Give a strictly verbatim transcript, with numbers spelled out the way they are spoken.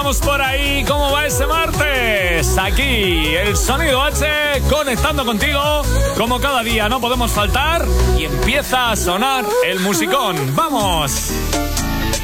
Vamos por ahí, ¿cómo va ese martes? Aquí, el Sonido H, conectando contigo, como cada día, no podemos faltar, y empieza a sonar el musicón. ¡Vamos!